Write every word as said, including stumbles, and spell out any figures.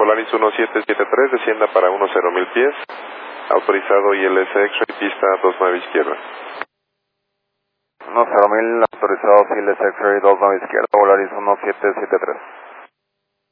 Volaris uno siete siete tres, descienda para uno cero mil pies. Autorizado I L S X-ray, pista dos nueve izquierda. uno cero mil, autorizado I L S X-ray dos nueve izquierda, Volaris uno siete siete tres.